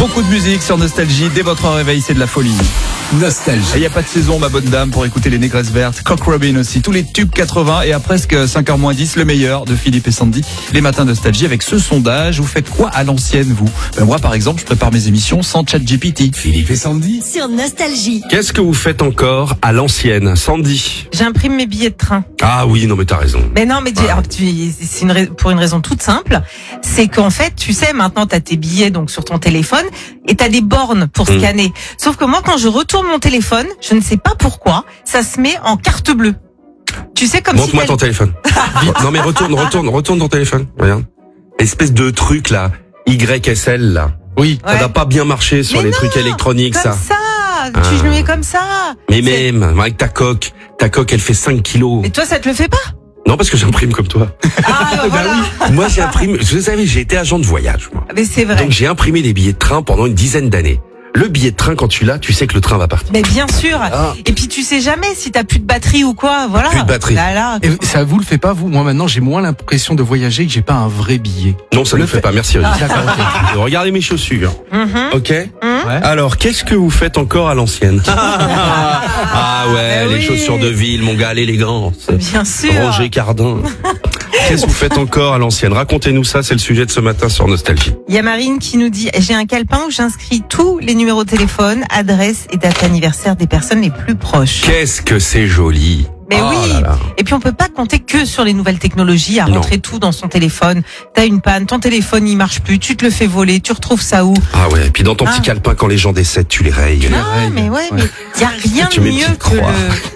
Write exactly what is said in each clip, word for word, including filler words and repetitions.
Beaucoup de musique sur Nostalgie. Dès votre réveil, c'est de la folie. Nostalgie. Il n'y a pas de saison, ma bonne dame, pour écouter les Négresses Vertes. Cock Robin aussi. Tous les tubes quatre-vingts et à presque cinq heures moins dix, le meilleur de Philippe et Sandy. Les matins Nostalgie avec ce sondage. Vous faites quoi à l'ancienne, vous? Ben moi, par exemple, je prépare mes émissions sans ChatGPT. Philippe et Sandy. Sur Nostalgie. Qu'est-ce que vous faites encore à l'ancienne, Sandy? J'imprime mes billets de train. Ah oui, non mais t'as raison. Mais non, mais tu- Ouais. alors, tu- c'est une rais- pour une raison toute simple, c'est qu'en fait, tu sais, maintenant t'as tes billets donc sur ton téléphone et t'as des bornes pour Mm. scanner. Sauf que moi, quand je retourne mon téléphone, je ne sais pas pourquoi, ça se met en carte bleue. Tu sais, comme si Montre-moi t'as- ton téléphone. Non mais retourne, retourne, retourne ton téléphone. Regarde. Espèce de truc là, Y S L là. Oui. Ça Ouais. n'a pas bien marché sur Mais les non, trucs électroniques comme ça. ça. Ah. Tu le mets comme ça. Mais C'est- même, avec ta coque, ta coque elle fait cinq kilos. Mais toi, ça te le fait pas? Non parce que j'imprime comme toi. Ah, bah voilà. Moi j'imprime, je savais, j'ai été agent de voyage moi. Mais c'est vrai. Donc j'ai imprimé des billets de train pendant une dizaine d'années. Le billet de train quand tu l'as, tu sais que le train va partir. Mais bien sûr. Ah. Et puis tu sais jamais si t'as plus de batterie ou quoi. Voilà. Plus de batterie. Là, là. Et ça vous le fait pas, vous? Moi, maintenant, j'ai moins l'impression de voyager que j'ai pas un vrai billet. Non, ça ne Le le fait fait- pas, merci Olivier. D'accord, ok. Regardez mes chaussures. Mhm. Ok. Ouais. Alors, qu'est-ce que vous faites encore à l'ancienne? Ah ouais, Bah les oui. chaussures de ville, mon gars, l'élégance. Bien sûr. Roger Cardin. Qu'est-ce que vous faites encore à l'ancienne? Racontez-nous ça, c'est le sujet de ce matin sur Nostalgie. Il y a Marine qui nous dit, j'ai un calepin où j'inscris tous les numéros de téléphone, adresse et date d'anniversaire des personnes les plus proches. Qu'est-ce que c'est joli. Mais Oh oui. là là. Et puis on peut pas compter que sur les nouvelles technologies à Non. rentrer tout dans son téléphone. T'as une panne, ton téléphone il marche plus, tu te le fais voler, tu retrouves ça où? Ah ouais, et puis dans ton petit Ah. calepin, quand les gens décèdent, tu les rayes. Non, règles. mais ouais, Ouais. mais il y a rien Tu de mets une mieux petite que croix.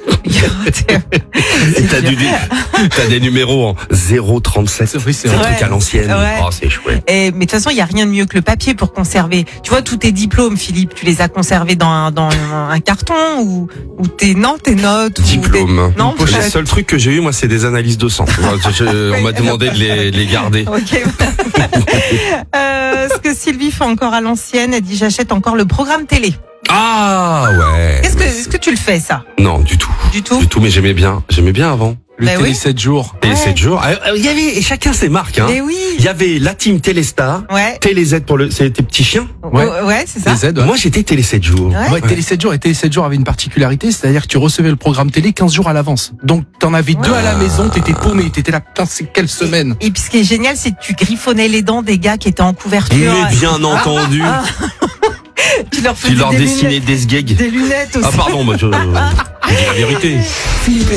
le. Et t'as, du, t'as des numéros en zéro trente-sept. Oui, c'est C'est un vrai. truc à l'ancienne. Ouais. Oh, c'est chouette. Et, mais de toute façon, il y a rien de mieux que le papier pour conserver. Tu vois, tous tes diplômes, Philippe, tu les as conservés dans un, dans un carton ou, ou tes, non, tes notes. ou Diplôme. tes- non, Le peut-être. seul truc que j'ai eu, moi, c'est des analyses de sang. Je- je- on m'a demandé de les, de les garder. Ok. euh, ce que Sylvie fait encore à l'ancienne, elle dit j'achète encore le programme télé. Ah ouais. Est-ce que, est-ce que tu le fais ça? Non, du tout. Du tout? Du tout, mais j'aimais bien. J'aimais bien avant. Le Bah télé oui. sept jours. Et Ouais. sept jours. Ah, Il y avait, et chacun ses marques, hein. Mais oui. Il y avait la team Téléstar, Ouais. Télé Z pour le, c'était petits chiens. Ouais. Ouais, ouais, c'est ça. Les aides, ouais. Moi, j'étais Télé sept jours. Ouais. Ouais, Télé sept jours. Et Télé sept jours avait une particularité, c'est-à-dire que tu recevais le programme télé quinze jours à l'avance. Donc, t'en avais deux à la maison, t'étais paumé, t'étais là, putain, c'est quelle semaine? Et puis ce qui est génial, c'est que tu griffonnais les dents des gars qui étaient en couverture. Mais bien entendu. Tu leur faisais Tu leur des dessinais lunettes, des sgags. des lunettes aussi. Ah, pardon, moi, je, je dis la vérité. Philippe et